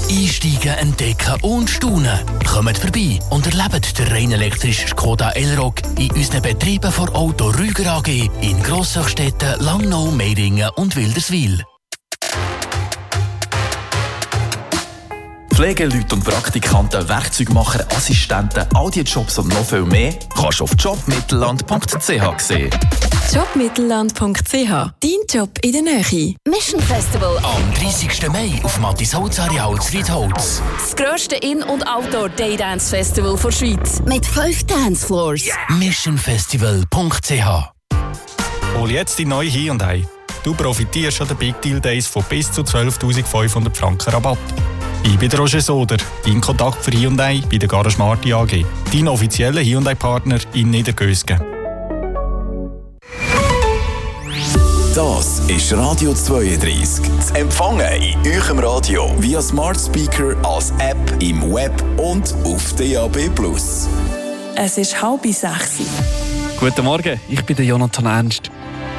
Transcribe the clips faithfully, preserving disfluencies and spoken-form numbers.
Einsteigen, entdecken und staunen. Kommt vorbei und erlebt den rein elektrischen Skoda Elroq in unseren Betrieben von Auto Rüger A G in Grossachstetten, Langnau, Meiringen und Wilderswil. Pflegeleute und Praktikanten, Werkzeugmacher, Assistenten, all diese Jobs und noch viel mehr kannst du auf jobmittelland punkt c h sehen. jobmittelland punkt c h. Dein Job in der Nähe. Mission Festival Am dreißigsten Mai auf Mattis Holzareal in Riedholz. Das grösste In- und Outdoor-Daydance-Festival der Schweiz. Mit fünf Dancefloors. Yeah. mission festival punkt c h. Hol jetzt die neue Hyundai. Du profitierst an den Big Deal Days von bis zu zwölftausendfünfhundert Franken Rabatt. Ich bin Roger Soder, dein Kontakt für Hyundai bei der Garage Marti A G. Dein offizieller Hyundai-Partner in Niedergösgen. Das ist Radio zweiunddreißig. Zu empfangen in eurem Radio via Smart Speaker, als App, im Web und auf D A B plus. Es ist halb sechs. Guten Morgen, ich bin der Jonathan Ernst.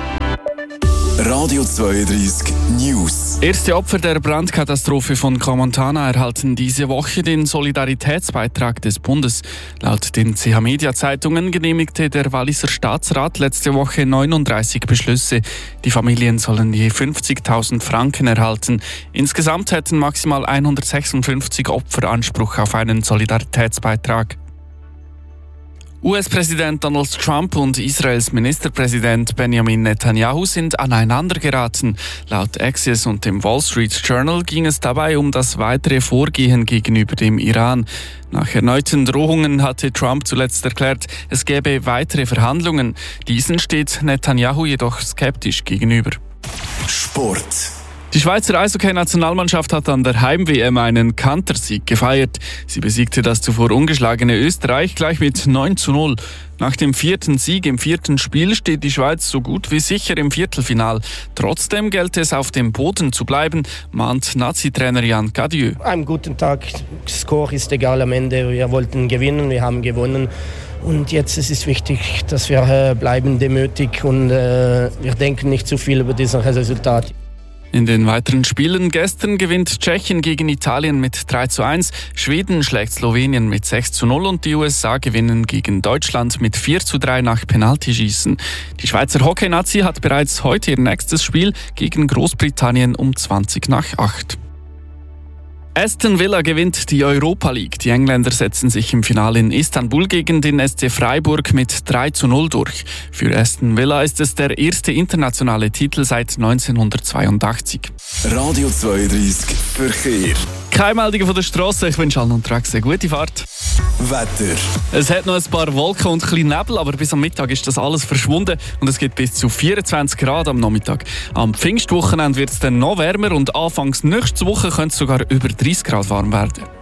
Radio zweiunddreißig News. Erste Opfer der Brandkatastrophe von Crans-Montana erhalten diese Woche den Solidaritätsbeitrag des Bundes. Laut den C H Media Zeitungen genehmigte der Walliser Staatsrat letzte Woche neununddreißig Beschlüsse. Die Familien sollen je fünfzigtausend Franken erhalten. Insgesamt hätten maximal hundertsechsundfünfzig Opfer Anspruch auf einen Solidaritätsbeitrag. U S-Präsident Donald Trump und Israels Ministerpräsident Benjamin Netanyahu sind aneinander geraten. Laut Axios und dem Wall Street Journal ging es dabei um das weitere Vorgehen gegenüber dem Iran. Nach erneuten Drohungen hatte Trump zuletzt erklärt, es gäbe weitere Verhandlungen. Diesen steht Netanyahu jedoch skeptisch gegenüber. Sport. Die Schweizer Eishockey-Nationalmannschaft hat an der Heim-W M einen Kantersieg gefeiert. Sie besiegte das zuvor ungeschlagene Österreich gleich mit neun zu null. Nach dem vierten Sieg im vierten Spiel steht die Schweiz so gut wie sicher im Viertelfinal. Trotzdem gilt es, auf dem Boden zu bleiben, mahnt Nazi-Trainer Jan Cadieux. Am guten Tag, Score ist egal am Ende. Wir wollten gewinnen, wir haben gewonnen. Und jetzt ist es wichtig, dass wir äh, bleiben demütig und äh, wir denken nicht zu viel über dieses Resultat. In den weiteren Spielen gestern gewinnt Tschechien gegen Italien mit drei zu eins, Schweden schlägt Slowenien mit sechs zu null und die U S A gewinnen gegen Deutschland mit vier zu drei nach Penaltyschießen. Die Schweizer Hockey-Nazi hat bereits heute ihr nächstes Spiel gegen Großbritannien um zwanzig nach acht. Aston Villa gewinnt die Europa League. Die Engländer setzen sich im Finale in Istanbul gegen den S C Freiburg mit drei zu null durch. Für Aston Villa ist es der erste internationale Titel seit neunzehnhundertzweiundachtzig. Radio zweiunddreißig Verkehr. Keine Meldungen von der Straße. Ich wünsche allen unterwegs eine gute Fahrt. Wetter. Es hat noch ein paar Wolken und ein bisschen Nebel, aber bis am Mittag ist das alles verschwunden und es gibt bis zu vierundzwanzig Grad am Nachmittag. Am Pfingstwochenende wird es dann noch wärmer und anfangs nächste Woche könnte es sogar über dreißig Grad warm werden.